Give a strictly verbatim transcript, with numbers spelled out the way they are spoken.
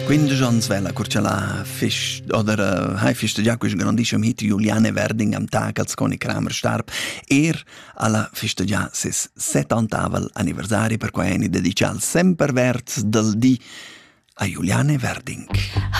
quindici anni svela curciala fisch oder hai festeggiato quis grandissimo hit Juliane Werding am tag als Conny Kramer starb er alla festeggia ses settantavel anniversari per quai ni dedical sempre vert del di a Juliane Werding.